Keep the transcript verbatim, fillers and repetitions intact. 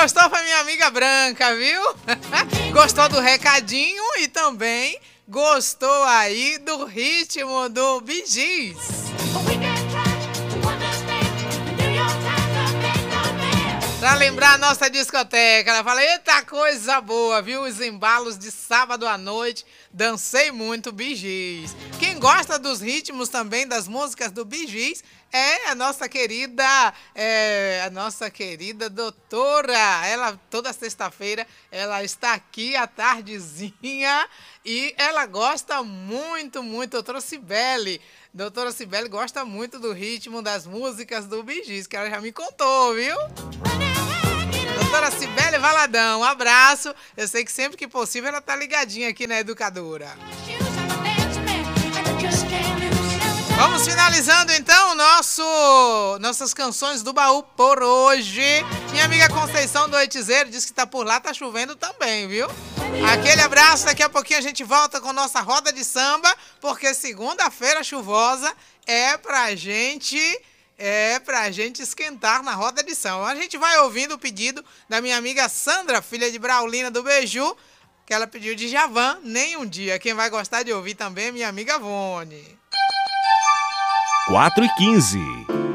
gostou foi minha amiga Branca, viu? Gostou do recadinho e também gostou aí do ritmo do Bee Gees. Pra lembrar a nossa discoteca, ela fala, eita coisa boa, viu? Os embalos de sábado à noite, dancei muito Bee Gees. Quem gosta dos ritmos também, das músicas do Bee Gees, é a nossa querida, é, a nossa querida doutora. Ela, toda sexta-feira, ela está aqui à tardezinha e ela gosta muito, muito, doutora Cibele. Doutora Cibele gosta muito do ritmo das músicas do Bee Gees, que ela já me contou, viu? Doutora Cibele Valadão, um abraço. Eu sei que sempre que possível ela tá ligadinha aqui na Educadora. Vamos finalizando então nosso, nossas canções do baú por hoje. Minha amiga Conceição do Oitizeiro disse que tá por lá, tá chovendo também, viu? Aquele abraço, daqui a pouquinho a gente volta com nossa roda de samba, porque segunda-feira chuvosa é pra gente... É pra gente esquentar na roda de samba. A gente vai ouvindo o pedido da minha amiga Sandra, filha de Braulina do Beiju, que ela pediu de Javan, Nem Um Dia. Quem vai gostar de ouvir também é minha amiga Vone. quatro e quinze.